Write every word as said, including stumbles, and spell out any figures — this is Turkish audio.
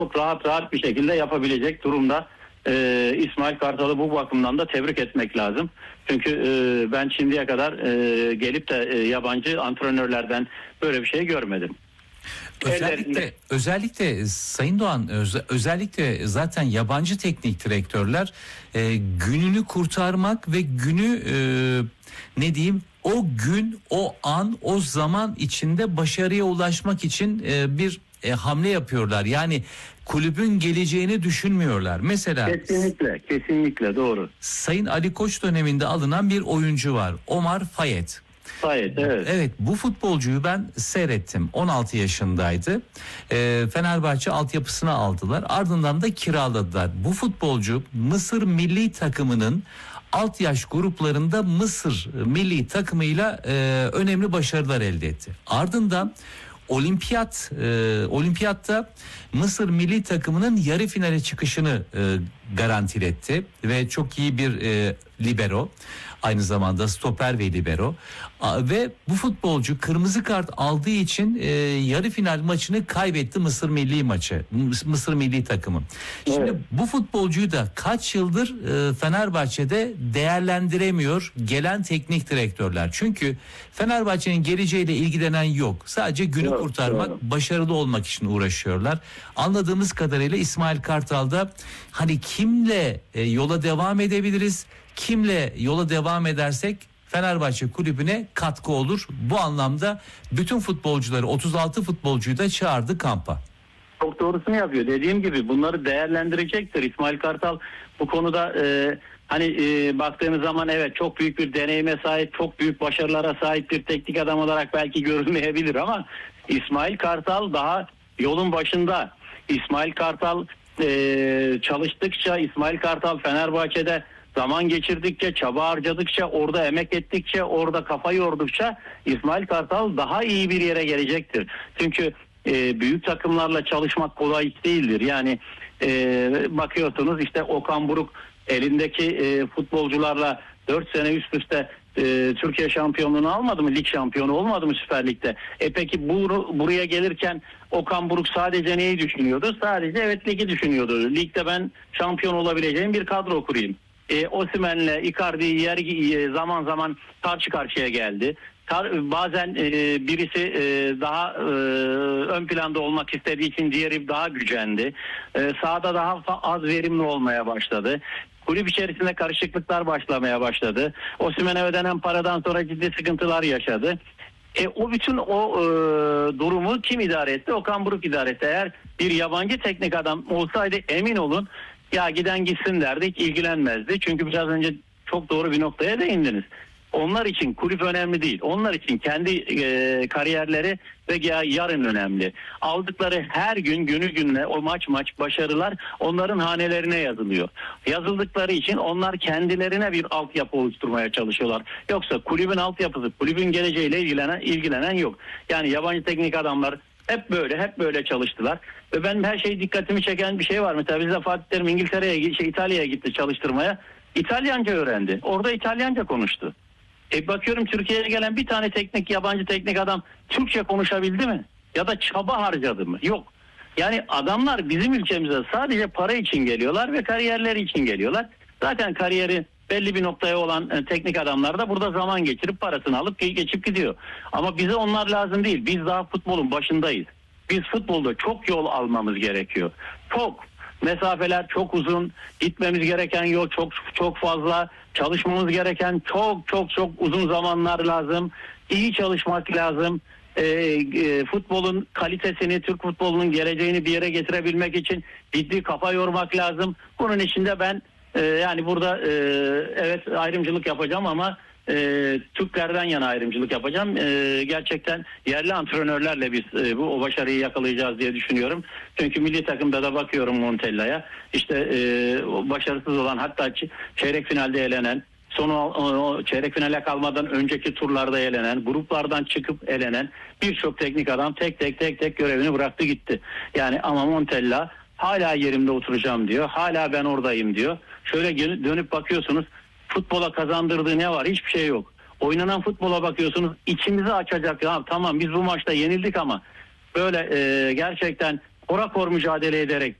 çok rahat rahat bir şekilde yapabilecek durumda. Ee, İsmail Kartal'ı bu bakımdan da tebrik etmek lazım. Çünkü e, ben şimdiye kadar e, gelip de e, yabancı antrenörlerden böyle bir şey görmedim. Özellikle Ellerinde... özellikle Sayın Doğan öz, özellikle zaten yabancı teknik direktörler e, gününü kurtarmak ve günü e, ne diyeyim o gün, o an, o zaman içinde başarıya ulaşmak için e, bir e, hamle yapıyorlar. Yani kulübün geleceğini düşünmüyorlar. Mesela Kesinlikle, kesinlikle doğru. Sayın Ali Koç döneminde alınan bir oyuncu var. Omar Fayet. Fayet, evet. Evet, bu futbolcuyu ben seyrettim. on altı yaşındaydı. E, Fenerbahçe altyapısına aldılar. Ardından da kiraladılar. Bu futbolcu Mısır milli takımının alt yaş gruplarında Mısır milli takımıyla e, önemli başarılar elde etti. Ardından Olimpiyat e, olimpiyatta Mısır milli takımının yarı finale çıkışını e, garantiletti ve çok iyi bir e, libero, aynı zamanda stoper ve libero. A, ve bu futbolcu kırmızı kart aldığı için e, yarı final maçını kaybetti, Mısır milli maçı, Mısır milli takımı. Şimdi Evet. bu futbolcuyu da kaç yıldır e, Fenerbahçe'de değerlendiremiyor gelen teknik direktörler. Çünkü Fenerbahçe'nin geleceğiyle ilgilenen yok. Sadece günü Yok, kurtarmak, doğru. başarılı olmak için uğraşıyorlar. Anladığımız kadarıyla İsmail Kartal'da hani kimle e, yola devam edebiliriz, kimle yola devam edersek Fenerbahçe kulübüne katkı olur. Bu anlamda bütün futbolcuları, otuz altı futbolcuyu da çağırdı kampa. Çok doğrusunu yapıyor. Dediğim gibi bunları değerlendirecektir. İsmail Kartal bu konuda e, hani e, baktığınız zaman evet çok büyük bir deneyime sahip, çok büyük başarılara sahip bir teknik adam olarak belki görülmeyebilir ama İsmail Kartal daha yolun başında. İsmail Kartal e, çalıştıkça, İsmail Kartal Fenerbahçe'de zaman geçirdikçe, çaba harcadıkça, orada emek ettikçe, orada kafa yordukça İsmail Kartal daha iyi bir yere gelecektir. Çünkü e, büyük takımlarla çalışmak kolay iş değildir. Yani e, bakıyorsunuz işte Okan Buruk elindeki e, futbolcularla dört sene üst üste e, Türkiye şampiyonluğunu almadı mı? Lig şampiyonu olmadı mı Süper Lig'de? E peki bu, buraya gelirken Okan Buruk sadece neyi düşünüyordu? Sadece evet ligi düşünüyordu. Ligde ben şampiyon olabileceğim bir kadro kurayım. E, Osimhen'le Icardi'yi yer e, zaman zaman karşı karşıya geldi. Kar, bazen e, birisi e, daha e, ön planda olmak istediği için diğeri daha gücendi. E, sahada daha fa- az verimli olmaya başladı. Kulüp içerisinde karışıklıklar başlamaya başladı. Osimhen'e ödenen paradan sonra ciddi sıkıntılar yaşadı. E, o bütün o e, durumu kim idare etti? Okan Buruk idare etti. Eğer bir yabancı teknik adam olsaydı emin olun ya giden gitsin derdi, hiç ilgilenmezdi. Çünkü biraz önce çok doğru bir noktaya değindiniz. Onlar için kulüp önemli değil. Onlar için kendi e, kariyerleri ve ya, yarın önemli. Aldıkları her gün günü gününe o maç maç başarılar onların hanelerine yazılıyor. Yazıldıkları için onlar kendilerine bir altyapı oluşturmaya çalışıyorlar. Yoksa kulübün altyapısı, kulübün geleceğiyle ilgilenen ilgilenen yok. Yani yabancı teknik adamlar hep böyle, hep böyle çalıştılar. Ve benim her şey dikkatimi çeken bir şey var. Mesela bizde Fatih Terim İngiltere'ye, şey, İtalya'ya gitti çalıştırmaya. İtalyanca öğrendi. Orada İtalyanca konuştu. E bakıyorum Türkiye'ye gelen bir tane teknik, yabancı teknik adam Türkçe konuşabildi mi? Ya da çaba harcadı mı? Yok. Yani adamlar bizim ülkemize sadece para için geliyorlar ve kariyerleri için geliyorlar. Zaten kariyeri belli bir noktaya olan e, teknik adamlar da burada zaman geçirip parasını alıp geçip gidiyor. Ama bize onlar lazım değil. Biz daha futbolun başındayız. Biz futbolda çok yol almamız gerekiyor. Çok. Mesafeler çok uzun. Gitmemiz gereken yol çok çok fazla. Çalışmamız gereken çok çok çok uzun zamanlar lazım. İyi çalışmak lazım. E, e, futbolun kalitesini, Türk futbolunun geleceğini bir yere getirebilmek için ciddi kafa yormak lazım. Bunun için de ben e, yani burada e, evet ayrımcılık yapacağım ama e, Türklerden yana ayrımcılık yapacağım. E, gerçekten yerli antrenörlerle biz e, bu o başarıyı yakalayacağız diye düşünüyorum. Çünkü milli takımda da bakıyorum Montella'ya. İşte e, başarısız olan, hatta ç- çeyrek finalde elenen, sonu o, çeyrek finale kalmadan önceki turlarda elenen, gruplardan çıkıp elenen birçok teknik adam tek tek tek tek görevini bıraktı gitti. Yani ama Montella hala yerimde oturacağım diyor. Hala ben oradayım diyor. Şöyle dönüp bakıyorsunuz, futbola kazandırdığı ne var? Hiçbir şey yok. Oynanan futbola bakıyorsunuz, içimizi açacak. Ya tamam biz bu maçta yenildik ama böyle e, gerçekten korakor mücadele ederek